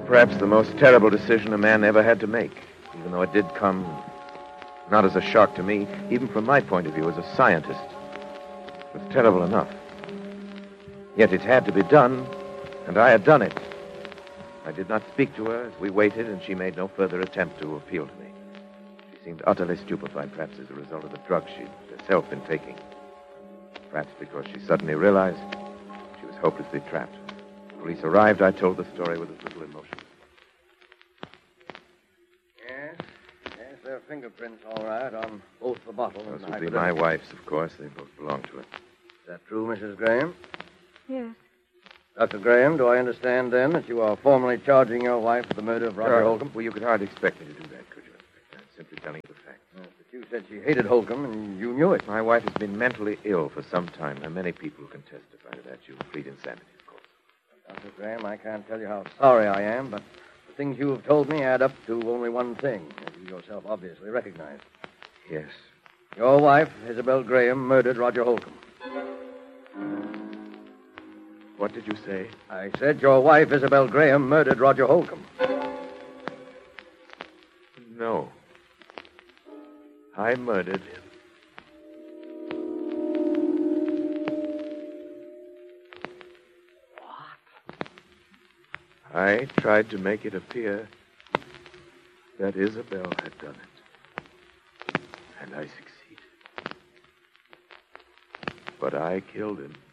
Perhaps the most terrible decision a man ever had to make, even though it did come not as a shock to me, even from my point of view as a scientist. It was terrible enough. Yet it had to be done, and I had done it. I did not speak to her as we waited, and she made no further attempt to appeal to me. She seemed utterly stupefied, perhaps as a result of the drugs she'd herself been taking. Perhaps because she suddenly realized she was hopelessly trapped. When police arrived, I told the story with as little emotion. Yes, there are fingerprints, all right, on both the bottle and the Those would be my wife's, of course. They both belong to her. Is that true, Mrs. Graham? Yes. Dr. Graham, do I understand, then, that you are formally charging your wife with the murder of Roger Holcomb? Well, you could hardly expect me to do that, could you, Inspector? I'm simply telling you the facts. Yes, but you said she hated Holcomb, and you knew it. My wife has been mentally ill for some time. There are many people who can testify to that. You plead insanity, of course. Dr. Graham, I can't tell you how sorry I am, but the things you have told me add up to only one thing, as you yourself obviously recognize. Yes. Your wife, Isabel Graham, murdered Roger Holcomb. What did you say? I said your wife, Isabel Graham, murdered Roger Holcomb. No. I murdered him. What? I tried to make it appear that Isabel had done it. And I succeeded. But I killed him.